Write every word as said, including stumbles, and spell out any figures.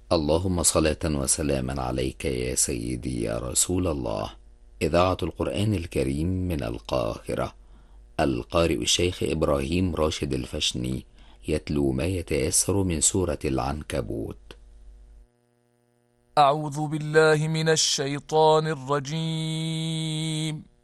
اللهم صلاة وسلاما عليك يا سيدي يا رسول الله. إذاعة القرآن الكريم من القاهرة. القارئ الشيخ إبراهيم راشد الفشني يتلو ما يتيسر من سورة العنكبوت. أعوذ بالله من الشيطان الرجيم.